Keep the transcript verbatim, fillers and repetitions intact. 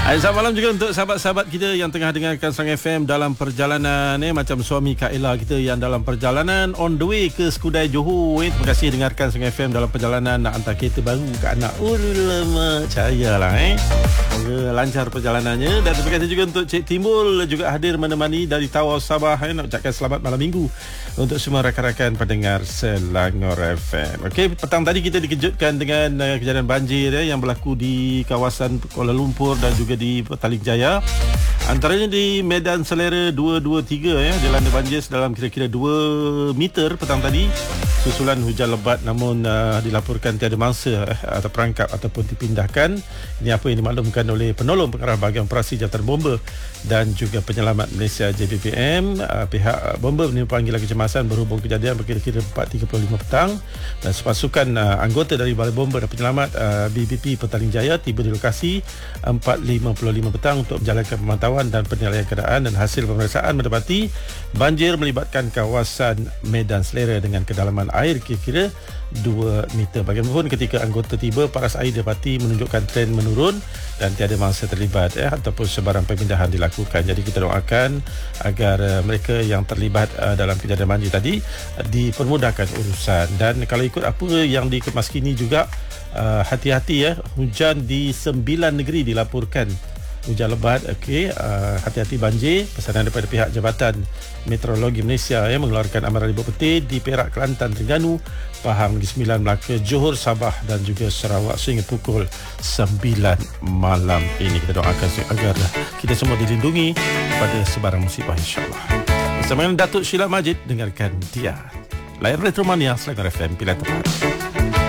Selamat malam juga untuk sahabat-sahabat kita yang tengah dengarkan Serang F M dalam perjalanan eh, macam suami Kak Ella kita yang dalam perjalanan on the way ke Skudai Johor eh. Terima kasih dengarkan Serang F M dalam perjalanan nak hantar kereta baru ke anak. Oh lama cayalah eh. Semoga lancar perjalanannya. Dan terima kasih juga untuk Cik Timbul juga hadir menemani dari Tawau Sabah eh. Nak ucapkan selamat malam minggu untuk semua rakan-rakan pendengar Selangor F M. Okey, petang tadi kita dikejutkan dengan uh, kejadian banjir eh, yang berlaku di kawasan Kuala Lumpur dan juga di Petaling Jaya. Antaranya di Medan Selera dua dua tiga ya, dilanda banjir sedalam kira-kira dua meter petang tadi susulan hujan lebat, namun uh, dilaporkan tiada mangsa eh, atau perangkap ataupun dipindahkan. Ini apa yang dimaklumkan oleh penolong pengarah bahagian operasi Jabatan Bomba dan juga Penyelamat Malaysia J B P M. Uh, pihak bomba menerima panggilan kecemasan berhubung kejadian berkira-kira empat tiga puluh lima petang dan sepasukan uh, anggota dari Balai Bomba dan Penyelamat uh, B B P Petaling Jaya tiba di lokasi empat lima puluh lima petang untuk menjalankan pemantauan dan penilaian keadaan, dan hasil pemeriksaan mendapati banjir melibatkan kawasan Medan Selera dengan kedalaman air kira-kira dua meter. Bagaimanapun ketika anggota tiba, paras air dapati menunjukkan tren menurun dan tiada mangsa terlibat eh, ataupun sebarang pemindahan dilakukan. Jadi kita doakan agar uh, mereka yang terlibat uh, dalam kejadian banjir tadi uh, dipermudahkan urusan. Dan kalau ikut apa yang dikemaskini juga, uh, hati-hati ya, hujan di sembilan negeri dilaporkan hujan lebat. Okey, uh, hati-hati banjir. Pesanan daripada pihak Jabatan Meteorologi Malaysia ya, mengeluarkan amaran ribut petir di Perak, Kelantan, Terengganu, Pahang, Negeri Sembilan, Melaka, Johor, Sabah dan juga Sarawak sehingga pukul sembilan malam ini. Kita doakan agar kita semua dilindungi pada sebarang musibah, insya-Allah. Bersama dengan Datuk Sheila Majid, dengarkan dia. Layar Retromania Selangor F M, pilihan tepat.